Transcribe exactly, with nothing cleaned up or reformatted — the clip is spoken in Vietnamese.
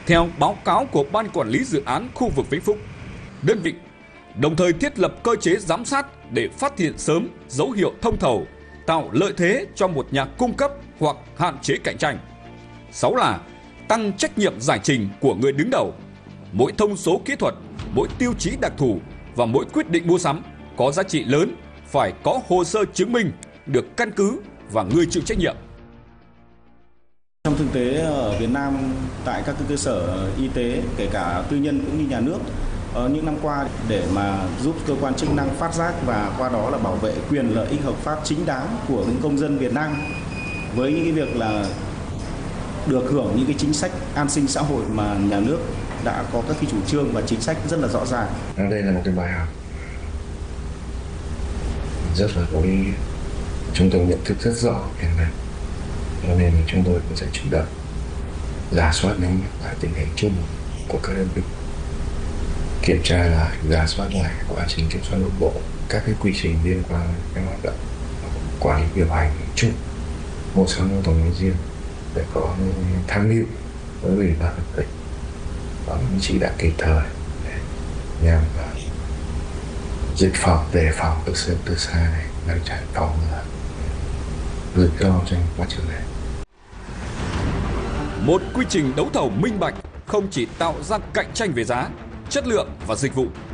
Theo báo cáo của Ban Quản lý Dự án khu vực Vĩnh Phúc, đơn vị đồng thời thiết lập cơ chế giám sát để phát hiện sớm dấu hiệu thông thầu, tạo lợi thế cho một nhà cung cấp hoặc hạn chế cạnh tranh. Sáu là tăng trách nhiệm giải trình của người đứng đầu. Mỗi thông số kỹ thuật, mỗi tiêu chí đặc thù và mỗi quyết định mua sắm có giá trị lớn phải có hồ sơ chứng minh, được căn cứ và người chịu trách nhiệm. Trong thực tế ở Việt Nam, tại các cơ sở y tế, kể cả tư nhân cũng như nhà nước, những năm qua để mà giúp cơ quan chức năng phát giác và qua đó là bảo vệ quyền lợi ích hợp pháp chính đáng của những công dân Việt Nam, với những cái việc là được hưởng những cái chính sách an sinh xã hội mà nhà nước đã có các cái chủ trương và chính sách rất là rõ ràng. Đây là một cái bài học rất là có ý nghĩa. Chúng tôi nhận thức rất rõ việc này, cho nên chúng tôi cũng sẽ chủ động rà soát nắm lại tình hình chung của các đơn vị, kiểm tra lại, rà soát lại quá trình kiểm soát nội bộ, các cái quy trình liên quan đến cái hoạt động quản lý điều hành chung, mua sắm ô tô nói riêng, để có tham mưu với ủy ban tỉnh và những chỉ đạo kịp thời để nhằm dự phòng, đề phòng từ sớm từ xa này, ngăn chặn phòng ngừa rủi ro trong quá trình này. Một quy trình đấu thầu minh bạch không chỉ tạo ra cạnh tranh về giá, chất lượng và dịch vụ,